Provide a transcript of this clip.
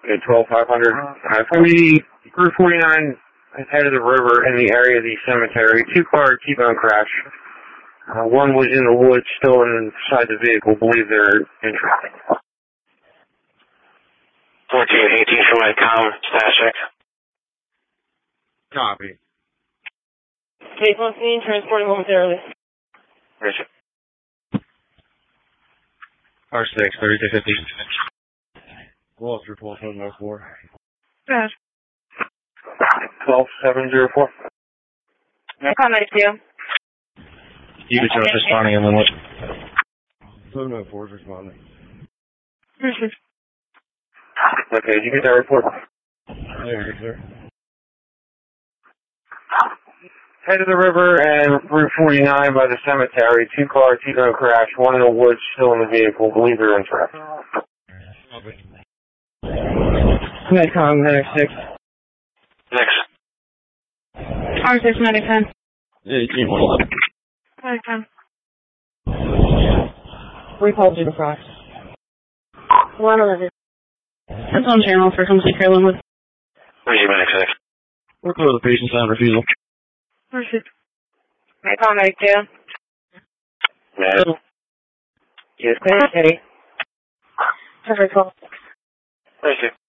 Okay, 12500. 40, Route 49 head of the river in the area of the cemetery. 2-car T-bone crash. One was in the woods, still inside the vehicle. Believe they're in traffic. 1418 for my status check. Copy. Case on scene, transporting momentarily. Roger. R6, 3650. Walter 12704. Yes. 12704. Contact you. You could just responding in limit. 704 is responding. Okay, did you get that report? There, sir. Head of the river and Route 49 by the cemetery. 2-car T-bone crash. One in the woods, still in the vehicle. Believe they're in traffic. Medcom, Medic 6. Next. R6, Medic 10. Yeah, you can hold on. Medic 10. Recall to the Frost. 111. That's on channel for Homestead Carolynwood. Where's your medic 6? We're close to the patient's on refusal. Perfect. Medcom, Medic 2. Med. Just clear, steady. Perfect, 12. Thank you.